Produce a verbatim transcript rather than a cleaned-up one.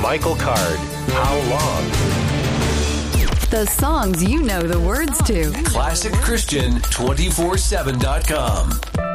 Michael Card. How Long? The songs you know the words to. Classic Christian two four seven dot com.